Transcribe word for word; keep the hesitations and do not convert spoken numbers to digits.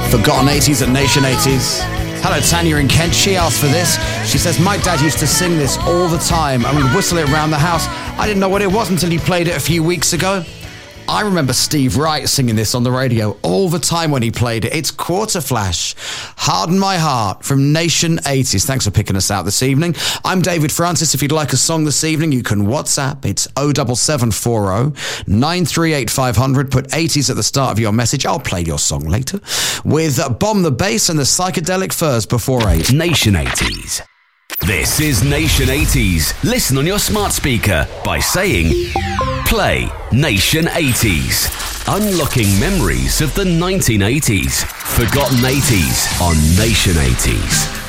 Forgotten eighties at Nation eighties. Hello, Tanya in Kent. She asked for this. She says, my dad used to sing this all the time and would whistle it around the house. I didn't know what it was until he played it a few weeks ago. I remember Steve Wright singing this on the radio all the time when he played it. It's Quarter Flash, Harden My Heart from Nation eighties. Thanks for picking us out this evening. I'm David Francis. If you'd like a song this evening, you can WhatsApp. It's oh seven seven four oh, nine three eight five hundred. Put eighties at the start of your message. I'll play your song later. With Bomb the Bass and the Psychedelic Furs before eight. Nation eighties. This is Nation eighties. Listen on your smart speaker by saying, play Nation eighties. Unlocking memories of the nineteen eighties. Forgotten eighties on Nation eighties.